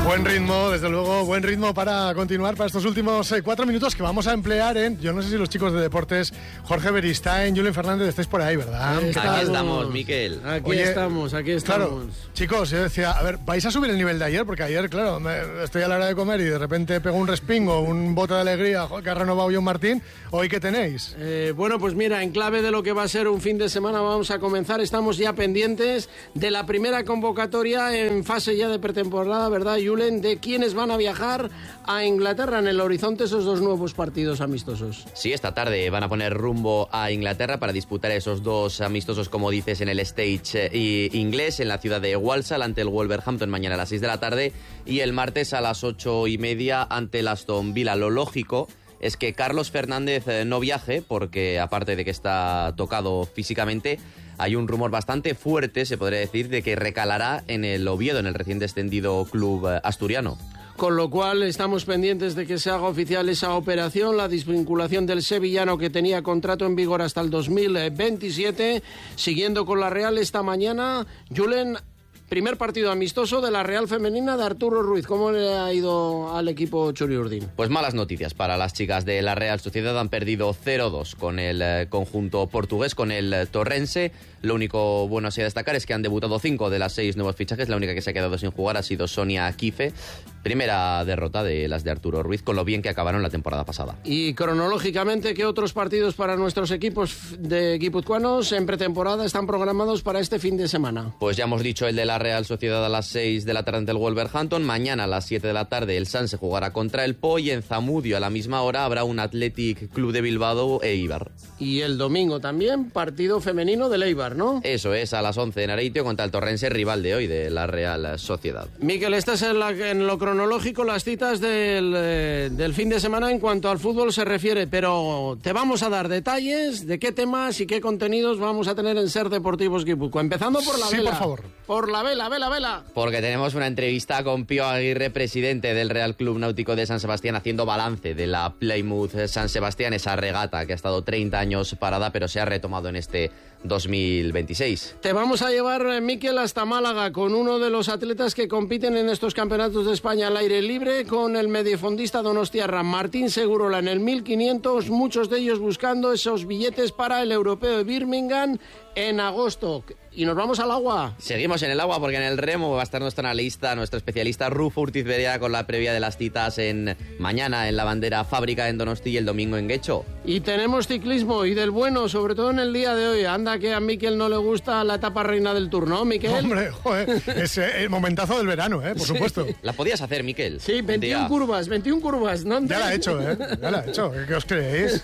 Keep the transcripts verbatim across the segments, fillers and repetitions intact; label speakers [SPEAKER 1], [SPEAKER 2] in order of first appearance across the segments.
[SPEAKER 1] Buen ritmo, desde luego, buen ritmo para continuar para estos últimos eh, cuatro minutos que vamos a emplear en, yo no sé si los chicos de deportes, Jorge Beristain, Julen Fernández, estáis por ahí, ¿verdad?
[SPEAKER 2] Aquí estamos, estamos Miquel.
[SPEAKER 3] Aquí
[SPEAKER 1] Oye,
[SPEAKER 3] estamos, aquí estamos.
[SPEAKER 1] Claro, chicos, yo decía, a ver, ¿vais a subir el nivel de ayer? Porque ayer, claro, me, estoy a la hora de comer y de repente pego un respingo, un bote de alegría, joder, que ha renovado John Martín. ¿Hoy qué tenéis?
[SPEAKER 3] Eh, bueno, pues mira, en clave de lo que va a ser un fin de semana vamos a comenzar. Estamos ya pendientes de la primera convocatoria en fase ya de pretemporada, ¿verdad, Julen? De quiénes van a viajar a Inglaterra en el horizonte esos dos nuevos partidos amistosos.
[SPEAKER 2] Sí, esta tarde van a poner rumbo a Inglaterra para disputar esos dos amistosos, como dices, en el stage eh, inglés, en la ciudad de Walsall, ante el Wolverhampton mañana a las seis de la tarde y el martes a las ocho y media ante el Aston Villa. Lo lógico es que Carlos Fernández eh, no viaje porque, aparte de que está tocado físicamente, hay un rumor bastante fuerte, se podría decir, de que recalará en el Oviedo, en el recién descendido club eh, asturiano.
[SPEAKER 3] Con lo cual estamos pendientes de que se haga oficial esa operación, la desvinculación del sevillano que tenía contrato en vigor hasta el dos mil veintisiete. Siguiendo con la Real esta mañana, Julen, primer partido amistoso de la Real Femenina de Arturo Ruiz. ¿Cómo le ha ido al equipo Churiurdin?
[SPEAKER 2] Pues malas noticias para las chicas de la Real Sociedad. Han perdido cero dos con el eh, conjunto portugués, con el eh, Torrense. Lo único bueno así a destacar es que han debutado cinco de las seis nuevos fichajes. La única que se ha quedado sin jugar ha sido Sonia Kife. Primera derrota de las de Arturo Ruiz, con lo bien que acabaron la temporada pasada.
[SPEAKER 3] Y cronológicamente, ¿qué otros partidos para nuestros equipos de guipuzcoanos en pretemporada están programados para este fin de semana?
[SPEAKER 2] Pues ya hemos dicho el de la Real Sociedad a las seis de la tarde ante el Wolverhampton. Mañana a las siete de la tarde el Sanse jugará contra el Po, y en Zamudio a la misma hora habrá un Athletic Club de Bilbao e Eibar.
[SPEAKER 3] Y el domingo también partido femenino del Eibar, ¿no?
[SPEAKER 2] Eso es, a las once en Areitio contra el Torrense, rival de hoy de la Real Sociedad.
[SPEAKER 3] Miquel, estas en, la, en lo cronológico, las citas del, eh, del fin de semana en cuanto al fútbol se refiere, pero te vamos a dar detalles de qué temas y qué contenidos vamos a tener en Ser Deportivos Guipúzcoa. Empezando por la
[SPEAKER 1] sí,
[SPEAKER 3] vela.
[SPEAKER 1] por favor.
[SPEAKER 3] Por la vela, vela, vela.
[SPEAKER 2] Porque tenemos una entrevista con Pío Aguirre, presidente del Real Club Náutico de San Sebastián, haciendo balance de la Plymouth San Sebastián, esa regata que ha estado treinta años parada, pero se ha retomado en este dos mil veintiséis.
[SPEAKER 3] Te vamos a llevar, Miquel, hasta Málaga con uno de los atletas que compiten en estos campeonatos de España al aire libre, con el mediofondista donostiarra Martín Segurola en el mil quinientos, muchos de ellos buscando esos billetes para el europeo de Birmingham en agosto. Y nos vamos al agua.
[SPEAKER 2] Seguimos en el agua porque en el remo va a estar nuestro analista, nuestro especialista Rufo Urtiz Berea, con la previa de las citas en mañana en la bandera Fábrica en Donosti y el domingo en Guecho.
[SPEAKER 3] Y tenemos ciclismo y del bueno, sobre todo en el día de hoy. Anda que a Miquel no le gusta la etapa reina del Tour, ¿no, Miquel?
[SPEAKER 1] Hombre, joder, es eh, el momentazo del verano, ¿eh? Por
[SPEAKER 3] Sí.
[SPEAKER 1] supuesto.
[SPEAKER 2] La podías hacer, Miquel.
[SPEAKER 3] Sí, veintiuna curvas, veintiuna curvas, ¿no?
[SPEAKER 1] Ya la he hecho, ¿eh? Ya la he hecho. ¿Qué os creéis?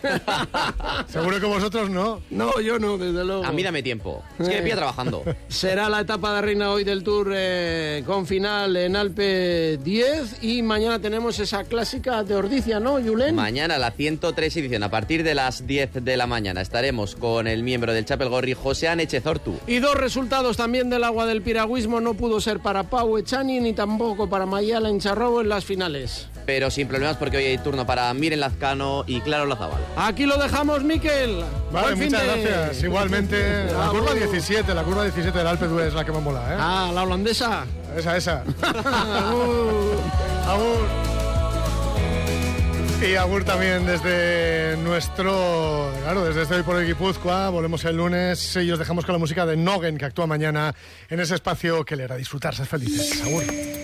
[SPEAKER 1] Seguro que vosotros no.
[SPEAKER 3] No, yo no, desde luego.
[SPEAKER 2] A mí dame tiempo. Es que me pilla trabajando.
[SPEAKER 3] Será la etapa de reina hoy del Tour eh, con final en Alpe diez, y mañana tenemos esa clásica de Ordicia, ¿no, Julen?
[SPEAKER 2] Mañana la ciento tres edición, a partir de las diez de la mañana, estaremos con el miembro del Chapelgorri, Josean Echezortu.
[SPEAKER 3] Y dos resultados también del agua del piragüismo. No pudo ser para Pau Echani ni tampoco para Mayala Encharrobo en las finales.
[SPEAKER 2] Pero sin problemas, porque hoy hay turno para Miren Lazcano y Claro Lazabal.
[SPEAKER 3] Aquí lo dejamos, Miquel.
[SPEAKER 1] Vale,
[SPEAKER 3] Buen fin
[SPEAKER 1] muchas
[SPEAKER 3] de...
[SPEAKER 1] gracias. Igualmente, la curva diecisiete, la curva diecisiete del Alpe d'Huez es la que me mola, ¿eh?
[SPEAKER 3] Ah, la holandesa.
[SPEAKER 1] Esa, esa. Agur. Agur. Y agur también desde nuestro, claro, desde este Hoy por Hoy Guipúzcoa. Volvemos el lunes y os dejamos con la música de Nogen, que actúa mañana en ese espacio que le hará disfrutar, ser felices. Agur.